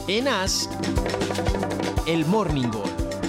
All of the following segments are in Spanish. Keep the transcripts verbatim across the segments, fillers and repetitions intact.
En As, el Morning Goal.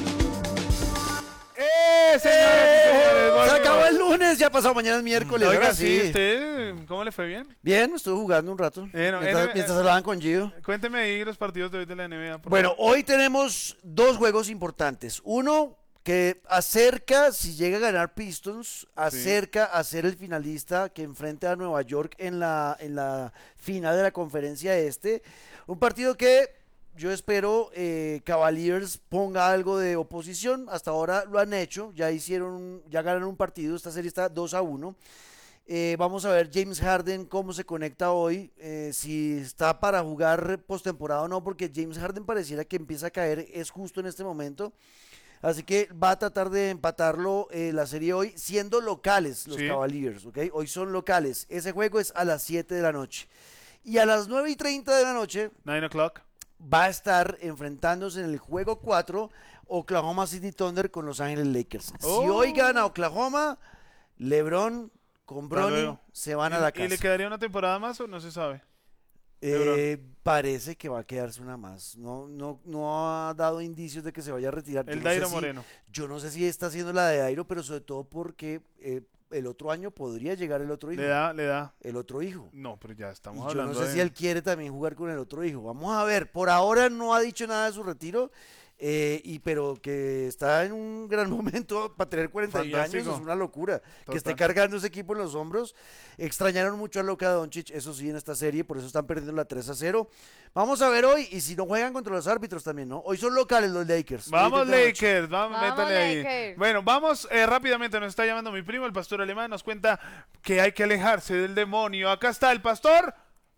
¡Eh, señores y señores! Se acabó el lunes, ya pasado mañana es miércoles. Oiga, ahora sí, sí. ¿usted cómo le fue bien? Bien, estuve jugando un rato. Bueno, mientras N B A mientras hablaban con Gio. Cuénteme ahí los partidos de hoy de la N B A. por Bueno, favor. hoy tenemos dos juegos importantes. Uno que acerca, si llega a ganar Pistons, acerca a ser el finalista que enfrenta a Nueva York en la, en la final de la conferencia este. Un partido que yo espero eh, Cavaliers ponga algo de oposición. Hasta ahora lo han hecho, ya hicieron, ya ganaron un partido, esta serie está dos a uno. Eh, vamos a ver James Harden cómo se conecta hoy, eh, si está para jugar postemporada o no, porque James Harden pareciera que empieza a caer, es justo en este momento. Así que va a tratar de empatarlo eh, la serie hoy, siendo locales los Sí. Cavaliers, ¿ok? Hoy son locales. Ese juego es a las siete de la noche. Y a las nueve y treinta de la noche Nine o'clock. va a estar enfrentándose en el juego cuatro Oklahoma City Thunder con Los Ángeles Lakers. Oh. Si hoy gana Oklahoma, LeBron con Bronny luego. se van a ¿Y- la ¿Y casa. le quedaría una temporada más o no se sabe? Eh, parece que va a quedarse una más. No, no, no ha dado indicios de que se vaya a retirar. El Yo no sé Dairo si- Moreno. Yo no sé si está haciendo la de Dairo, pero sobre todo porque eh, el otro año podría llegar el otro hijo. Le da, le da. El otro hijo. No, pero ya Y estamos yo hablando no sé de... si él quiere también jugar con el otro hijo. Vamos a ver. Por ahora no ha dicho nada de su retiro. eh, y pero que está en un gran momento para tener cuarenta años Fantástico. es una locura. Total. Que esté cargando ese equipo en los hombros. Extrañaron mucho a Luka Doncic, eso sí, en esta serie, por eso están perdiendo la tres a cero. Vamos a ver hoy, y si no juegan contra los árbitros también, ¿no? Hoy son locales los Lakers. Vamos Ahorita esta noche. Lakers, vamos, Vamos, métale ahí. Lakers. Bueno, vamos eh, rápidamente, nos está llamando mi primo, el pastor alemán, nos cuenta que hay que alejarse del demonio. Acá está el pastor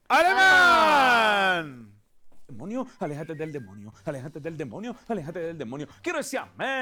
alemán. Demonio, aléjate del demonio, aléjate del demonio, aléjate del demonio. Quiero decir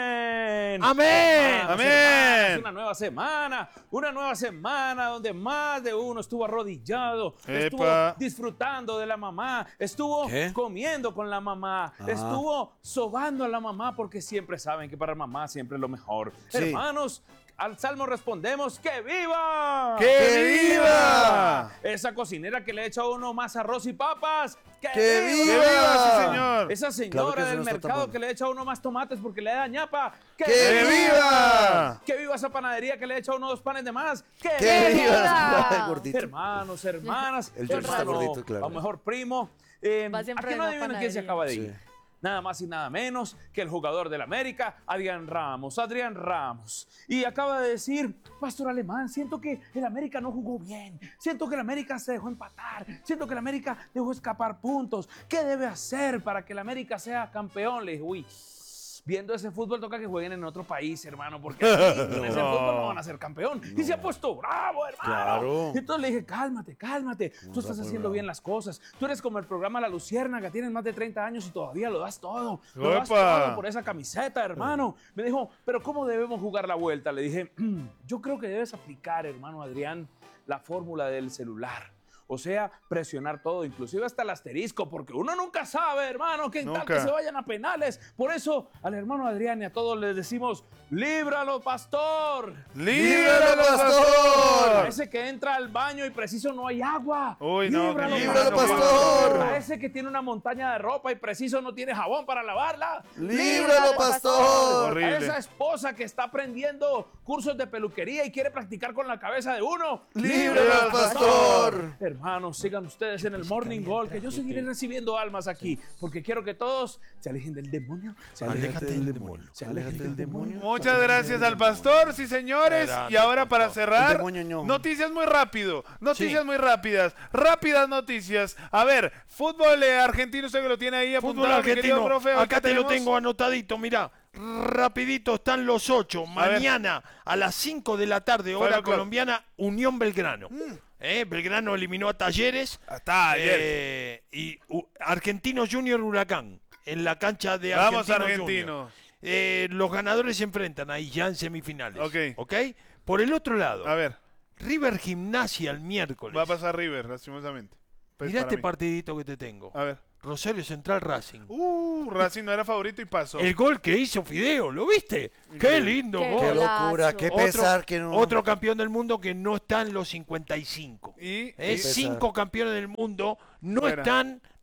amén. Amén, Hermanos, amén. hermanas, Una nueva semana, una nueva semana donde más de uno estuvo arrodillado, estuvo Epa. disfrutando de la mamá, estuvo ¿Qué? comiendo con la mamá, Ah. estuvo sobando a la mamá porque siempre saben que para mamá siempre es lo mejor. Sí. Hermanos, al salmo respondemos ¡que viva! ¡Que viva! Esa cocinera que le echa a uno más arroz y papas. ¡Que, ¡Que ¡Que viva! viva, sí, señor! Esa Claro señora que eso del no está tan mercado bueno. que le echa a uno más tomates porque le da ñapa. ¡Que, ¡Que viva! ¡Que viva esa panadería que le echa a uno dos panes de más! ¡Que, ¡Que viva! viva! El gordito. Hermanos, hermanas, El George está hermano, gordito, claro. a lo mejor primo. Eh, Va siempre ¿A qué en no la adivinan quién se panadería. acaba de Sí. ir? Nada más y nada menos que el jugador del América, Adrián Ramos. Adrián Ramos. Y acaba de decir, Pastor Alemán, siento que el América no jugó bien. Siento que el América se dejó empatar. Siento que el América dejó escapar puntos. ¿Qué debe hacer para que el América sea campeón? Le dije, uy, viendo ese fútbol toca que jueguen en otro país, hermano, porque aquí con ese fútbol no van a ser campeón. Y se ha puesto bravo, hermano. Claro. Entonces le dije, cálmate, cálmate. Tú estás haciendo bien las cosas. Tú eres como el programa La Luciérnaga, tienes más de treinta años y todavía lo das todo. Lo das ¡Epa! todo por esa camiseta, hermano. Me dijo, pero ¿cómo debemos jugar la vuelta? Le dije, yo creo que debes aplicar, hermano Adrián, la fórmula del celular. O sea, presionar todo, inclusive hasta el asterisco, porque uno nunca sabe, hermano, que en tal Nunca. que se vayan a penales. Por eso, al hermano Adrián y a todos les decimos, ¡líbralo, pastor! ¡Líbralo, A pastor! ese que entra al baño y preciso no hay agua. Uy, no, ¡Líbralo, ¡Líbralo, pastor! pastor! A ese que tiene una montaña de ropa y preciso no tiene jabón para lavarla. ¡Líbralo, pastor! Horrible. A esa esposa que está aprendiendo cursos de peluquería y quiere practicar con la cabeza de uno. ¡Líbralo al pastor! Hermanos, sigan ustedes en el Morning Goal, que yo seguiré recibiendo almas aquí, porque quiero que todos se alejen del demonio. Se alejen Aléjate del demonio. Se alejen del demonio. Muchas gracias al pastor, sí señores. Y ahora para El cerrar, demonio no. noticias muy rápido, noticias Sí. muy rápidas, rápidas noticias. A ver, fútbol eh, argentino, usted que lo tiene ahí Fútbol apuntado, mi querido argentino, profe, hoy acá que te lo tenemos. tengo anotadito, mirá. Rapidito, están los ocho. A ver. Mañana a las cinco de la tarde, Five hora o'clock. colombiana, Unión Belgrano. Eh, Belgrano eliminó a Talleres. Hasta ayer. eh, y uh, Argentinos Junior Huracán en la cancha de Vamos, Argentinos argentinos. Junior. Eh, los ganadores se enfrentan ahí ya en semifinales. Ok. ¿Ok? Por el otro lado, A ver, River Gimnasia el miércoles. va a pasar River, lastimosamente. Pues Mirá para este mí. partidito que te tengo. A ver. Rosario Central Racing. Uh, Racing no era favorito y pasó. El gol que hizo Fideo, ¿lo viste? Qué lindo Qué gol. ¡Qué golazo. locura! ¡Qué Otro- pesar que no! Otro campeón del mundo que no está en los cincuenta y cinco. Y, ¿Eh? y- Cinco campeones del mundo no Fuera. están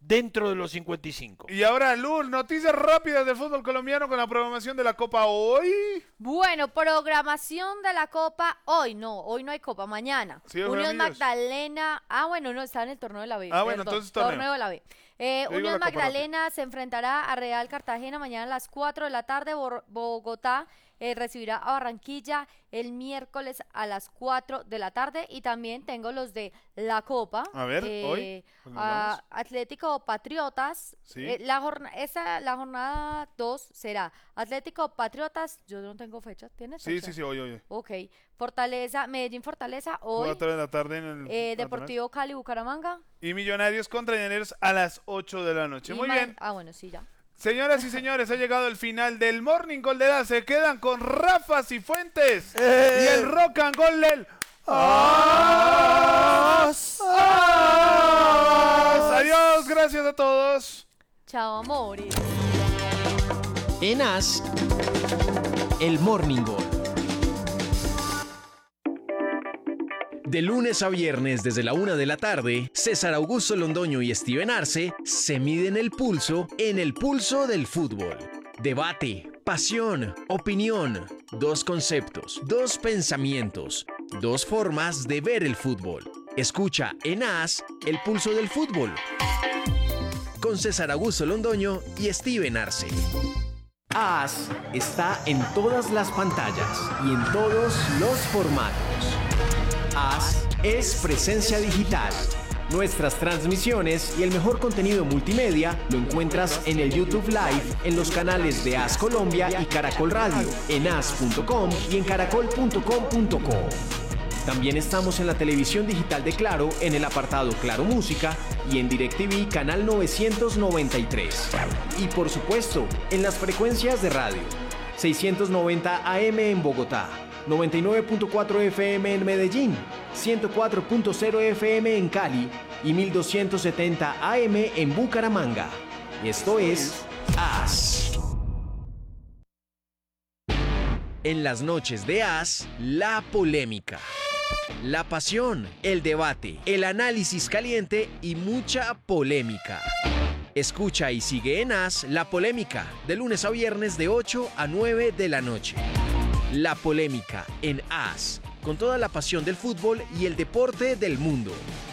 dentro de los cincuenta y cinco. Y ahora, Luz, noticias rápidas del fútbol colombiano con la programación de la Copa hoy. Bueno, programación de la Copa hoy. No, hoy no hay Copa, mañana. Sí, es Unión amigos. Magdalena. Ah, bueno, no, está en el torneo de la B. Ah, bueno, perdón, entonces torneo. torneo de la B. Eh, Yo digo Unión la Copa Magdalena se enfrentará a Real Cartagena mañana a las cuatro de la tarde. Bo- Bogotá eh, recibirá a Barranquilla el miércoles a las cuatro de la tarde. Y también tengo los de la Copa. A ver, eh, hoy, ¿dónde a vamos? Atlético Patriotas. Sí. Eh, la, jorna- esa, la jornada dos será Atlético Patriotas. Yo no tengo fecha. ¿Tienes Sí, fecha? sí, sí, hoy, hoy. Ok. Fortaleza, Medellín Fortaleza hoy. Cuatro de la tarde en el Eh, Nacional. Deportivo Cali Bucaramanga. Y Millonarios contra Llaneros a las ocho de la noche. Y Muy ma- bien. Ah, bueno, sí, ya. Señoras y señores, ha llegado el final del Morning Call de edad. Se quedan con Rafa Cifuentes Eh. y el Rock and Roll del As. As. Adiós, gracias a todos. Chao, amores. En As, el Morning Call. De lunes a viernes desde la una de la tarde, César Augusto Londoño y Steven Arce se miden el pulso en el pulso del fútbol. Debate, pasión, opinión, dos conceptos, dos pensamientos, dos formas de ver el fútbol. Escucha en As el pulso del fútbol con César Augusto Londoño y Steven Arce. As está en todas las pantallas y en todos los formatos. As es presencia digital. Nuestras transmisiones y el mejor contenido multimedia lo encuentras en el YouTube Live, en los canales de As Colombia y Caracol Radio, en as punto com y en caracol punto com punto co. También estamos en la televisión digital de Claro, en el apartado Claro Música y en DirecTV canal novecientos noventa y tres. Y por supuesto, en las frecuencias de radio. seiscientos noventa A M en Bogotá, noventa y nueve punto cuatro F M en Medellín, ciento cuatro punto cero F M en Cali y mil doscientos setenta A M en Bucaramanga. Esto es As. En las noches de As, la polémica, la pasión, el debate, el análisis caliente y mucha polémica. Escucha y sigue en As La Polémica, de lunes a viernes de ocho a nueve de la noche. La Polémica en As, con toda la pasión del fútbol y el deporte del mundo.